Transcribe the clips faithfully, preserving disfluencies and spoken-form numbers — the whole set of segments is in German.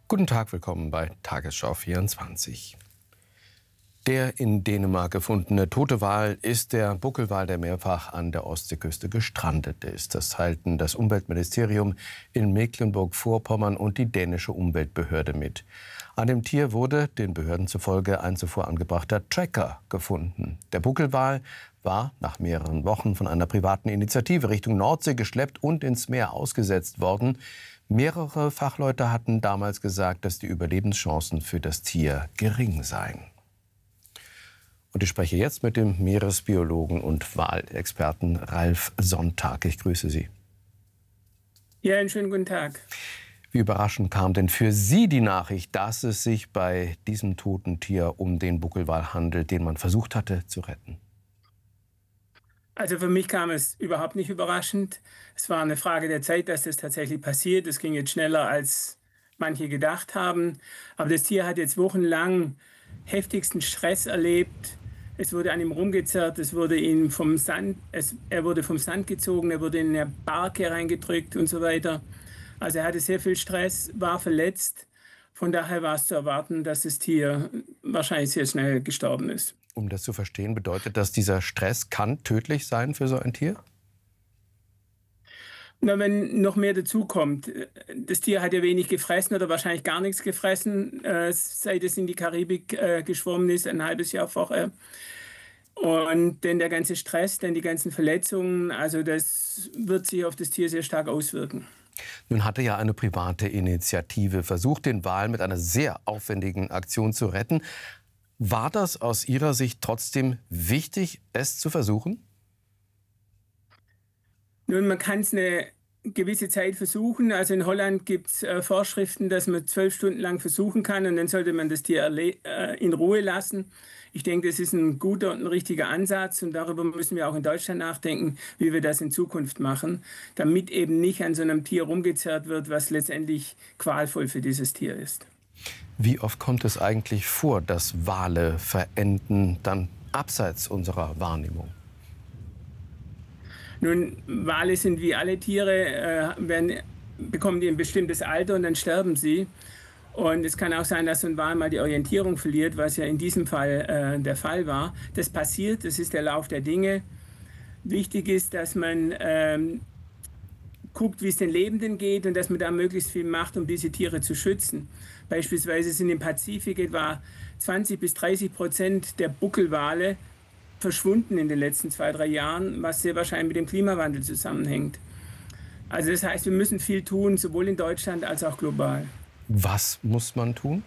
Guten Tag, willkommen bei Tagesschau vierundzwanzig. Der in Dänemark gefundene tote Wal ist der Buckelwal, der mehrfach an der Ostseeküste gestrandet ist. Das teilten das Umweltministerium in Mecklenburg-Vorpommern und die dänische Umweltbehörde mit. An dem Tier wurde den Behörden zufolge ein zuvor angebrachter Tracker gefunden. Der Buckelwal war nach mehreren Wochen von einer privaten Initiative Richtung Nordsee geschleppt und ins Meer ausgesetzt worden. Mehrere Fachleute hatten damals gesagt, dass die Überlebenschancen für das Tier gering seien. Und ich spreche jetzt mit dem Meeresbiologen und Walexperten Ralf Sonntag. Ich grüße Sie. Ja, einen schönen guten Tag. Wie überraschend kam denn für Sie die Nachricht, dass es sich bei diesem toten Tier um den Buckelwal handelt, den man versucht hatte zu retten? Also für mich kam es überhaupt nicht überraschend. Es war eine Frage der Zeit, dass das tatsächlich passiert. Es ging jetzt schneller, als manche gedacht haben. Aber das Tier hat jetzt wochenlang heftigsten Stress erlebt. Es wurde an ihm rumgezerrt, es wurde ihn vom Sand, es, er wurde vom Sand gezogen, er wurde in eine Barke reingedrückt und so weiter. Also er hatte sehr viel Stress, war verletzt. Von daher war es zu erwarten, dass das Tier wahrscheinlich sehr schnell gestorben ist. Um das zu verstehen, bedeutet das, dieser Stress kann tödlich sein für so ein Tier? Na, wenn noch mehr dazukommt. Das Tier hat ja wenig gefressen oder wahrscheinlich gar nichts gefressen, äh, seit es in die Karibik äh, geschwommen ist, ein halbes Jahr vorher. Und denn der ganze Stress, denn die ganzen Verletzungen, also das wird sich auf das Tier sehr stark auswirken. Nun hatte ja eine private Initiative versucht, den Wal mit einer sehr aufwendigen Aktion zu retten. War das aus Ihrer Sicht trotzdem wichtig, es zu versuchen? Nun, man kann es eine gewisse Zeit versuchen. Also in Holland gibt es äh, Vorschriften, dass man zwölf Stunden lang versuchen kann und dann sollte man das Tier äh, in Ruhe lassen. Ich denke, das ist ein guter und ein richtiger Ansatz und darüber müssen wir auch in Deutschland nachdenken, wie wir das in Zukunft machen, damit eben nicht an so einem Tier rumgezerrt wird, was letztendlich qualvoll für dieses Tier ist. Wie oft kommt es eigentlich vor, dass Wale verenden, dann abseits unserer Wahrnehmung? Nun, Wale sind wie alle Tiere, äh, werden, bekommen die ein bestimmtes Alter und dann sterben sie. Und es kann auch sein, dass so ein Wal mal die Orientierung verliert, was ja in diesem Fall äh, der Fall war. Das passiert, das ist der Lauf der Dinge. Wichtig ist, dass man ähm, guckt, wie es den Lebenden geht und dass man da möglichst viel macht, um diese Tiere zu schützen. Beispielsweise sind im Pazifik etwa zwanzig bis dreißig Prozent der Buckelwale verschwunden in den letzten zwei, drei Jahren, was sehr wahrscheinlich mit dem Klimawandel zusammenhängt. Also das heißt, wir müssen viel tun, sowohl in Deutschland als auch global. Was muss man tun?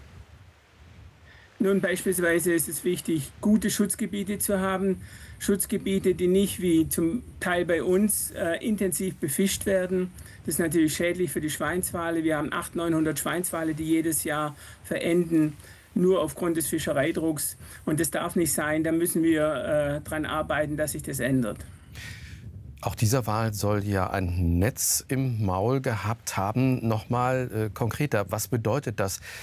Nun, beispielsweise ist es wichtig, gute Schutzgebiete zu haben. Schutzgebiete, die nicht wie zum Teil bei uns äh, intensiv befischt werden. Das ist natürlich schädlich für die Schweinswale. Wir haben achthundert, neunhundert Schweinswale, die jedes Jahr verenden, nur aufgrund des Fischereidrucks. Und das darf nicht sein. Da müssen wir äh, daran arbeiten, dass sich das ändert. Auch dieser Wal soll ja ein Netz im Maul gehabt haben. Noch mal äh, konkreter, was bedeutet das?